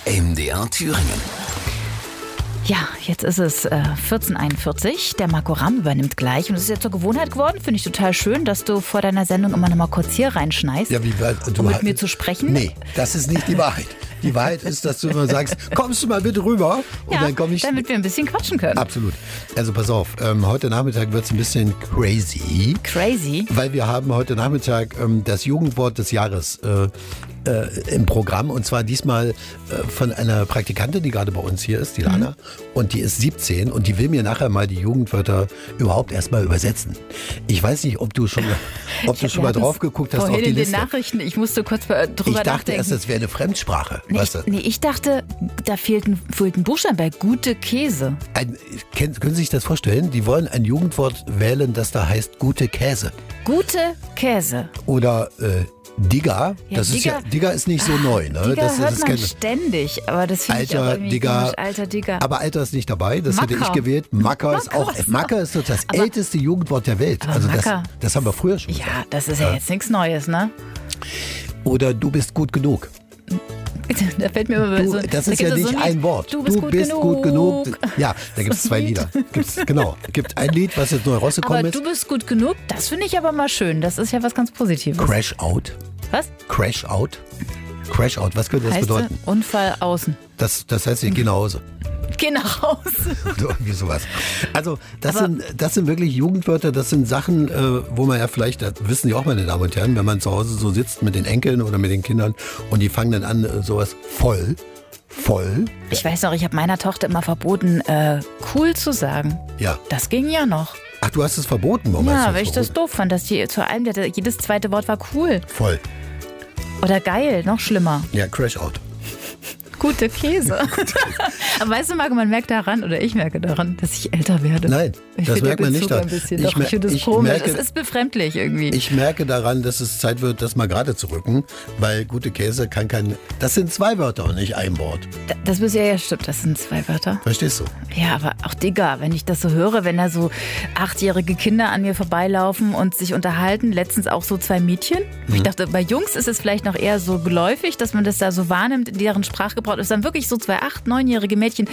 MDR Thüringen. Ja, jetzt ist es 14:41. Der Marco Ramm übernimmt gleich. Und es ist jetzt zur Gewohnheit geworden. Finde ich total schön, dass du vor deiner Sendung immer noch mal kurz hier reinschneist, um mit mir zu sprechen. Nee, das ist nicht die Wahrheit. Die Wahrheit ist, dass du immer sagst, kommst du mal bitte rüber? Und Ja, dann komme ich. damit wir ein bisschen quatschen können. Absolut. Also pass auf, heute Nachmittag wird es ein bisschen crazy. Crazy? Weil wir haben heute Nachmittag das Jugendwort des Jahres im Programm. Und zwar diesmal von einer Praktikantin, die gerade bei uns hier ist, die Lana. Und die ist 17 und die will mir nachher mal die Jugendwörter überhaupt erstmal übersetzen. Ich weiß nicht, ob du schon mal drauf geguckt hast auf vorhin die in den Liste. Nachrichten, ich musste kurz drüber nachdenken. Ich dachte erst, das wäre eine Fremdsprache. Weißt du? Ich dachte, da fehlt ein Buchstaben bei gute Käse. Können Sie sich das vorstellen? Die wollen ein Jugendwort wählen, das da heißt gute Käse. Gute Käse. Oder Digger. Ja, Das ist Digger ist nicht so neu. Ne? Digger das hört man kennt- ständig, aber das finde ich auch Alter irgendwie Digger. komisch. Alter Digger. Aber Alter ist nicht dabei, das hätte ich Macker. gewählt. Macker ist auch. Macker ist doch das älteste Jugendwort der Welt. aber Also Macker. das haben wir früher schon Ja, gesagt. das ist ja jetzt nichts Neues, ne? Oder du bist gut genug. Da fällt mir immer so. Das da ist ja gibt es nicht so ein Lied, ein Wort. Du bist gut genug. Ja, da gibt es zwei Lieder. Gibt ein Lied, was jetzt neu rausgekommen Aber ist. du bist gut genug, das finde ich aber mal schön. Das ist ja was ganz Positives. Crash Out. Was? Crash Out. Crash Out, was könnte das Heißt bedeuten? Unfall außen. Das heißt, ich gehe nach Hause. Geh nach Hause. So, irgendwie sowas. Also das sind wirklich Jugendwörter, das sind Sachen, wo man ja vielleicht, das wissen Sie auch, meine Damen und Herren, wenn man zu Hause so sitzt mit den Enkeln oder mit den Kindern und die fangen dann an, sowas voll. Ich weiß noch, ich habe meiner Tochter immer verboten, cool zu sagen. Ja. Das ging ja noch. Ach, du hast es verboten, warum hast du Ja, weil ich das verboten? doof fand, dass die zu allem, jedes zweite Wort war cool. Voll. Oder geil, noch schlimmer. Ja, Crash Out. Gute Käse. Aber weißt du, Marco, man merkt daran, oder ich merke daran, dass ich älter werde. Nein, ich das finde merkt den man nicht. Bezug ein bisschen. Ich Doch, ich finde das ich komisch. merke- Es ist befremdlich irgendwie. Ich merke daran, dass es Zeit wird, das mal gerade zu rücken, weil gute Käse kann kein... Das sind zwei Wörter und nicht ein Wort. Das bisher ja stimmt, das sind zwei Wörter. Verstehst du? Ja, aber auch Digga, wenn ich das so höre, wenn da so 8-jährige Kinder an mir vorbeilaufen und sich unterhalten, letztens auch so zwei Mädchen. Ich dachte, bei Jungs ist es vielleicht noch eher so geläufig, dass man das da so wahrnimmt, in deren Sprachgebrauch ist dann wirklich so zwei 8-, 9-jährige Mädchen.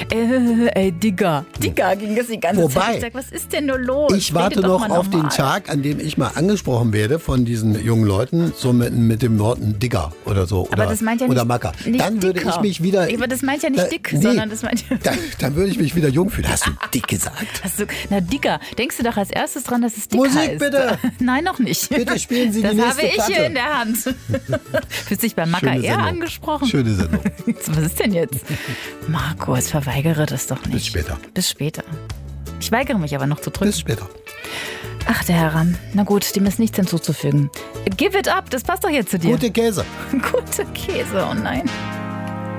Digga. Digga ging das die ganze Wobei, Zeit. Ich sag, was ist denn nur los? Ich warte Redet doch noch mal auf den normal. Tag, an dem ich mal angesprochen werde von diesen jungen Leuten, so mit dem Worten Digger oder so. Aber oder, das meint ja oder nicht, Macker. nicht Dann würde dicker. ich mich wieder... Aber das meint ja nicht dick, sondern das meint ja... Dann würde ich mich wieder jung fühlen. Hast du dick gesagt? Digga, denkst du doch als erstes dran, dass es dick Musik, heißt? bitte. Nein, noch nicht. Bitte spielen Sie die das nächste habe ich Platte. hier in der Hand. Fühlst dich beim Macker Schöne eher Sendung. angesprochen? Schöne Sendung. Was ist denn jetzt? Marco, jetzt verweigere das doch nicht. Bis später. Bis später. Ich weigere mich aber noch zu drücken. Bis später. Ach, der Herr Ramm. Na gut, dem ist nichts hinzuzufügen. Give it up, das passt doch jetzt zu dir. Gute Käse. Gute Käse, oh nein.